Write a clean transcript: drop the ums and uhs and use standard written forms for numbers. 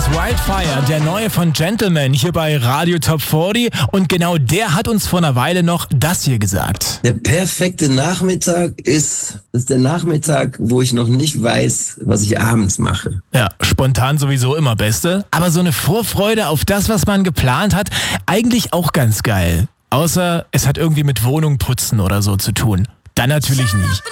ist Wildfire, der neue von Gentleman hier bei Radio Top 40 und genau der hat uns vor einer Weile noch das hier gesagt. Der perfekte Nachmittag ist der Nachmittag, wo ich noch nicht weiß, was ich abends mache. Ja, spontan sowieso immer Beste, aber so eine Vorfreude auf das, was man geplant hat, eigentlich auch ganz geil. Außer es hat irgendwie mit Wohnung putzen oder so zu tun. Dann natürlich nicht.